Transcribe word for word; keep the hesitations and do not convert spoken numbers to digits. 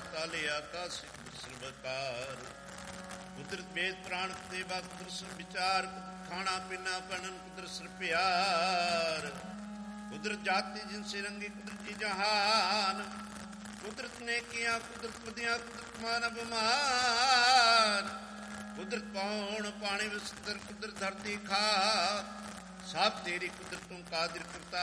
ਤਾਲੇ ਆਕਾਸ਼ ਸਰਵਕਾਰ। ਕੁਦਰਤ ਵੇਦ ਪ੍ਰਾਣ ਤੇ ਬਾਤ ਦਰਸ਼ਨ ਵਿਚਾਰ। ਖਾਣਾ ਪੀਣਾ ਪਣਨ ਕੁਦਰਤ ਸਰ ਪਿਆਰ। ਕੁਦਰਤ ਜਾਤੀ ਜਿਨਸੇ ਰੰਗੀ ਕੁਦਰਤੀ ਜਹਾਨ। ਕੁਦਰਤ ਨੇ ਕੀਆ ਕੁਦਰਤ ਵਧੀਆਂ ਕੁਦਰਤ ਮਾਨ ਅਭਿਮਾਨ। ਕੁਦਰਤ ਪੌਣ ਪਾਣੀ ਵਿਸਤਰ ਕੁਦਰਤ ਧਰਤੀ ਖਾਕ। ਸਭ ਤੇਰੀ ਕੁਦਰਤ ਤੂੰ ਕਾਦਰ ਕਰਤਾ